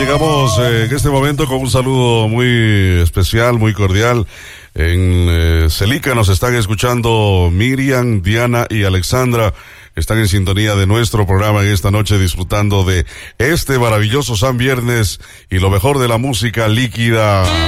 llegamos en este momento con un saludo muy especial, muy cordial. En Celica nos están escuchando Miriam, Diana y Alexandra. Están en sintonía de nuestro programa en esta noche, disfrutando de este maravilloso San Viernes y lo mejor de la música líquida.